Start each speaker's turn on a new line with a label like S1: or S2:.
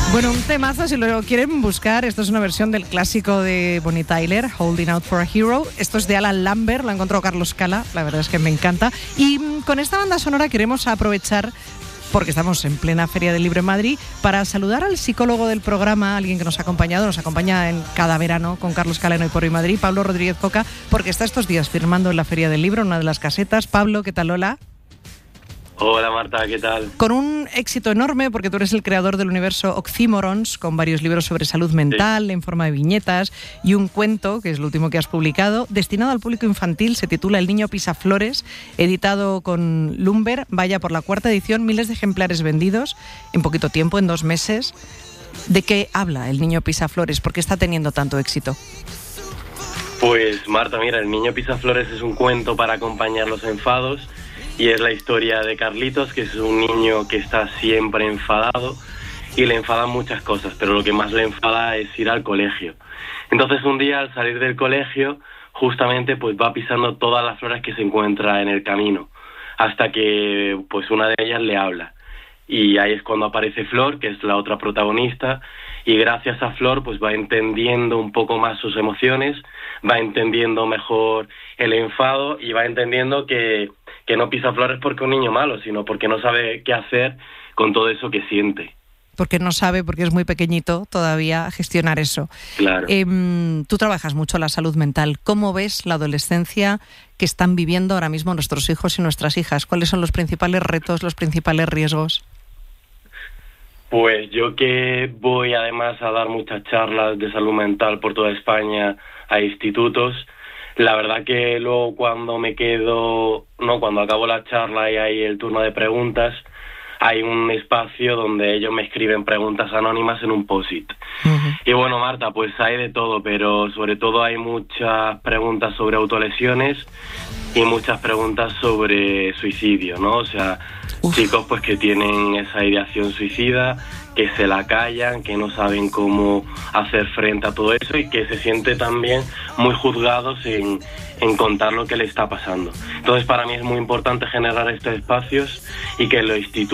S1: Bueno, un temazo, si lo quieren buscar, esto es una versión del clásico de Bonnie Tyler, Holding Out for a Hero. Esto es de Alan Lambert, lo ha encontrado Carlos Cala, la verdad es que me encanta. Y con esta banda sonora queremos aprovechar, porque estamos en plena Feria del Libro en Madrid, para saludar al psicólogo del programa, alguien que nos acompaña en cada verano con Carlos Cala en Hoy por Hoy Madrid, Pablo Rodríguez Coca, porque está estos días firmando en la Feria del Libro, en una de las casetas. Pablo, ¿qué tal? Hola.
S2: Hola Marta, ¿qué tal?
S1: Con un éxito enorme, porque tú eres el creador del universo Oxymorons, con varios libros sobre salud mental, sí, en forma de viñetas, y un cuento, que es el último que has publicado, destinado al público infantil, se titula El niño pisaflores, editado con Lumber, vaya por la 4ª edición, miles de ejemplares vendidos en poquito tiempo, en 2 meses. ¿De qué habla El niño pisaflores? ¿Por qué está teniendo tanto éxito?
S2: Pues Marta, mira, El niño pisaflores es un cuento para acompañar los enfados, y es la historia de Carlitos, que es un niño que está siempre enfadado y le enfadan muchas cosas, pero lo que más le enfada es ir al colegio. Entonces un día, al salir del colegio, justamente pues va pisando todas las flores que se encuentra en el camino, hasta que pues una de ellas le habla. Y ahí es cuando aparece Flor, que es la otra protagonista, y gracias a Flor pues va entendiendo un poco más sus emociones, va entendiendo mejor el enfado y va entendiendo que no pisa flores porque es un niño malo, sino porque no sabe qué hacer con todo eso que siente.
S1: Porque no sabe, porque es muy pequeñito todavía, gestionar eso.
S2: Claro.
S1: Tú trabajas mucho la salud mental. ¿Cómo ves la adolescencia que están viviendo ahora mismo nuestros hijos y nuestras hijas? ¿Cuáles son los principales retos, los principales riesgos?
S2: Pues yo que voy además a dar muchas charlas de salud mental por toda España a institutos, la verdad que luego cuando cuando acabo la charla y hay el turno de preguntas, hay un espacio donde ellos me escriben preguntas anónimas en un post-it. Uh-huh. Y bueno, Marta, pues hay de todo, pero sobre todo hay muchas preguntas sobre autolesiones y muchas preguntas sobre suicidio, ¿no? O sea, chicos pues que tienen esa ideación suicida, que se la callan, que no saben cómo hacer frente a todo eso y que se sienten también muy juzgados en contar lo que les está pasando. Entonces para mí es muy importante generar estos espacios y que los institutos